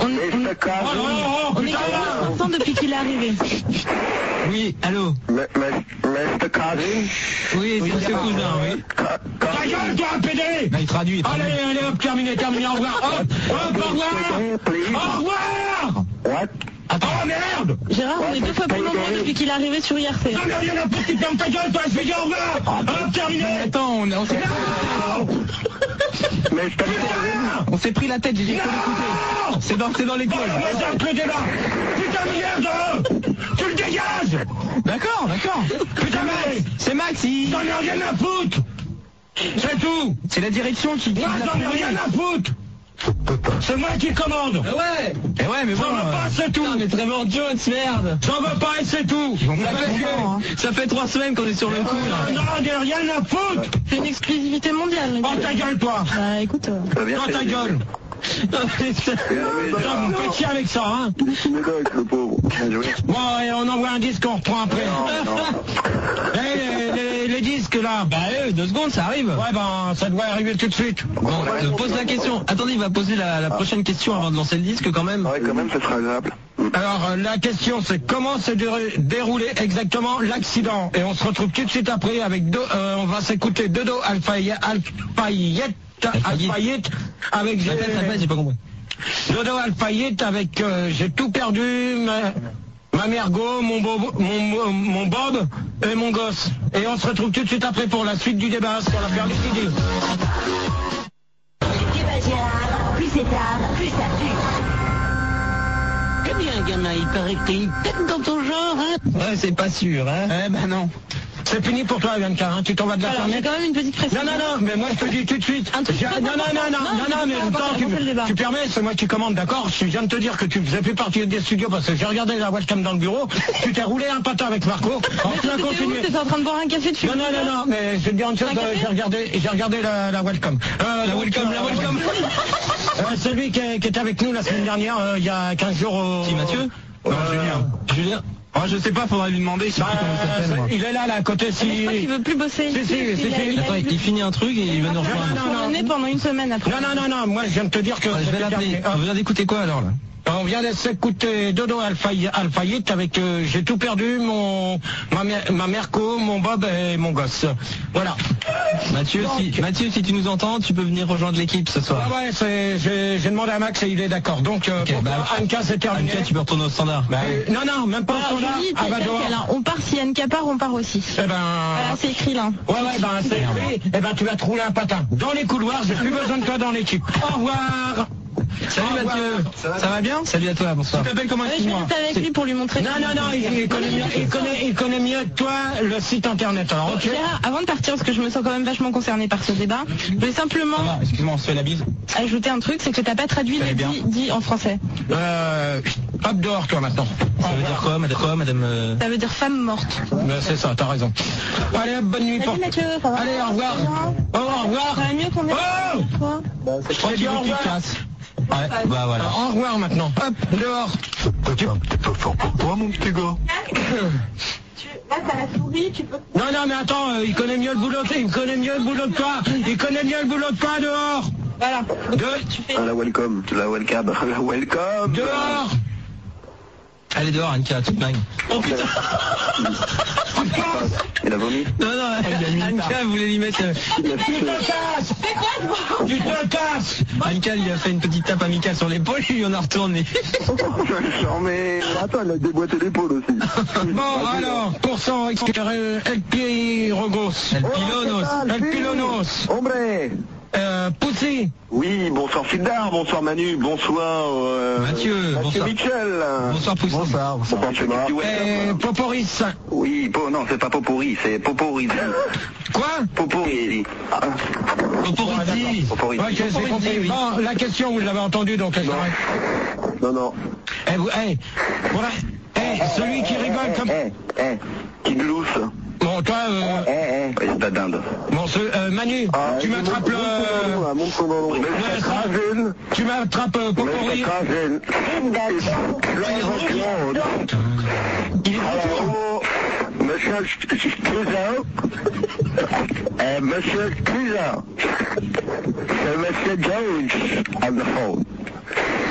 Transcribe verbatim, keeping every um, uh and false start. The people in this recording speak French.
on, on, on est content depuis qu'il est arrivé. Oui, allô. mister Cousin. Oui, c'est monsieur Cousin, oui. Ta gueule, toi, pédé. Bah, il traduit. Il traduit. Allez, allez, hop, terminé, terminé, au revoir. Hop, hop, au revoir. Au revoir. What? Attends, oh merde. Gérard, on est deux fois plus nombreux depuis qu'il est arrivé sur I R C. Non, mais rien à foutre, tu fermes ta gueule, toi, je vais dire au revoir. Hop, terminé. Attends, on, on s'est on s'est pris la tête, j'ai dit qu'il faut l'écouter. C'est dans, c'est dans l'école. Moi, j'ai un peu débat. Putain de merde. Tu le dégages. D'accord, d'accord. Putain, Max. C'est Max, il... J'en ai rien à foutre. C'est tout. C'est la direction qui... qui Moi, j'en ai rien à foutre. C'est moi qui commande. Ouais. Et ouais, mais bon... J'en veux pas, c'est tout. Non, mais Trevor Jones, merde. J'en veux pas et c'est tout. Ça fait, ça fait trois semaines qu'on est sur le coup, là. Non, j'en ai rien à foutre. C'est une exclusivité mondiale. Oh, ta gueule, toi. Bah, écoute... Euh... Dans ta gueule. Non, vous me faites chier avec ça, hein. Bon, et on envoie un disque, on reprend après. Eh, les, les, les disques, là. Bah, euh, deux secondes, ça arrive. Ouais, ben, ça doit arriver tout de suite. Bon, euh, pose la question. Attendez, il va poser la, la prochaine question avant de lancer le disque, quand même. Ouais, quand même, ça sera agréable. Alors, euh, la question, c'est comment s'est dé- déroulé exactement l'accident. Et on se retrouve tout de suite après avec deux, euh, on va s'écouter Dodo Alfayet, Alfayet, Alfayet, avec... J'ai j'ai pas compris. Dodo Alfayet avec euh, j'ai tout perdu, ma, ma mergo, mon, bob, mon, mon Bob et mon gosse. Et on se retrouve tout de suite après pour la suite du débat sur l'affaire Liquidi. Plus c'est tard, plus ça pue. Eh bien, gamin, il paraît que t'es une tête dans ton genre, hein. Ouais, c'est pas sûr, hein. Eh ben non. C'est fini pour toi, Bianca, hein. Tu t'en vas de la Alors, il y fermer. a quand même une petite pression. Non, non, non, mais moi je te dis tout de suite. Un truc J'ai- très Non, non, non, non, important. non, non, mais Non, attends, c'est tu, le débat. tu permets, c'est moi qui commande, d'accord. Je viens de te dire que tu faisais plus partie des studios parce que j'ai regardé la webcam dans le bureau. Tu t'es roulé un patin avec Marco. En plein T'étais où? continuer. T'étais en train de boire un café de Non, non, non, non, mais je vais te dire une chose, Un café euh, j'ai regardé, j'ai regardé la, la welcome. Euh, La welcome, la welcome. Euh, celui qui, est- qui était avec nous la semaine dernière, euh, il y a quinze jours au... Qui, Mathieu? Euh, Julien. Julien. Oh, je sais pas, faudrait lui demander, je sais bah, plus comment il s'appelle, moi. il est là, là, à côté, Mais je si... crois qu'il veut plus bosser. Si, si, si, Il a- si. il a- Attends, il finit un truc et il va nous rejoindre. Non, non, non. tourné pendant une semaine après. Non, non, non, non, moi je viens de te dire que... Ouais, je vais c'était l'appeler. terminé. On vient d'écouter quoi, alors, là? On vient de s'écouter Dodo Alfayet Alfayet avec euh, j'ai tout perdu, mon ma, mère- ma Merco, mon Bob et mon gosse. Voilà. Mathieu, si, Mathieu, si tu nous entends, tu peux venir rejoindre l'équipe ce soir. Ah ouais, c'est, j'ai, j'ai demandé à Max et il est d'accord. Donc euh, Ok, pour bah, toi, Anka, c'est terminé. Anka, tu peux retourner au standard. Bah, euh, non, non, même pas au Alors, standard. Julie, Ah, t'as- bah, t'as- dehors. alors, on part, si Yann part, on part aussi. Eh ben... Voilà, c'est écrit là. Ouais, ouais, ben c'est écrit. Eh ben tu vas te rouler un patin. Dans les couloirs, j'ai plus besoin de toi dans l'équipe. Au revoir. Salut Au revoir. Mathieu. Ça va bien? Salut à toi, bonsoir. Tu t'appelles comment, Ouais, je excuse-moi? vais rester avec lui pour lui montrer. Non, non, non, il, il connaît mieux, il, connaît, il connaît mieux que toi le site internet. Alors, ok. Gérard, avant de partir, parce que je me sens quand même vachement concernée par ce débat, je voulais simplement Ah, excuse-moi, on se fait la bise. ajouter un truc, c'est que t'as pas traduit Allez, le bien. dit, dit en français. Euh, hop dehors, toi, maintenant. Ça veut dire quoi, madame, quoi, madame euh... Ça veut dire femme morte. Ben, c'est ça, t'as raison. Allez, hop, bonne nuit pour... Salut Mathieu, ça va? Allez, au revoir. Oh, au revoir. Ça va mieux qu'on ait Oh toi. Je crois qu'il veut qu'il casse. Ouais, bah voilà. Au revoir maintenant. Hop, dehors. T'es pas fort pour toi, mon petit gars. Tu... Là, t'as la souris, tu peux... Non, non, mais attends, euh, il connaît mieux le boulot, il connaît mieux le boulot de toi. Il connaît mieux le boulot de toi, dehors. Voilà. Donc, De- tu fais... Ah, la welcome, la welcome, la welcome. Dehors. Allez dehors, Anka, toute dingue. Oh putain. Il a vomi. Non, non, Anka voulait lui mettre... euh, Tu te casses. Tu te casses. Anka lui a fait une petite tape amicale sur l'épaule, lui on a retourné. Non, mais attends, elle a déboîté l'épaule aussi. Bon, alors, pour cent, El Pirogos. El Pilonos. El Pilonos. Hombre. Euh, Poussi. Oui, bonsoir Sildar, bonsoir Manu, bonsoir euh, Mathieu, Mathieu bonsoir. Michel. Bonsoir, Poussin. Bonsoir, bonsoir. Bonsoir, du Et welcome. Poporis. Oui, po, non, c'est pas Popori, c'est Popori. Quoi? Popori. Ah, Poporizi. Popori. Ok, j'ai compris. oui. Bon, la question, vous l'avez entendu, donc elle s'arrête. Non, non. Eh, vous, eh, voilà. Eh, celui qui rigole comme... Eh, eh, qui glousse. Bon, toi, euh, Eh, eh. Et c'est ta dinde. bon, ce, euh, Manu, tu m'attrapes le... Monte ton ballon. Mais c'est cragène. Tu m'attrapes euh, Mais c'est Popori. cragène. Il est de retour. Allô, monsieur Cluzin. Eh, monsieur Cluzin. C'est monsieur Jones on the phone.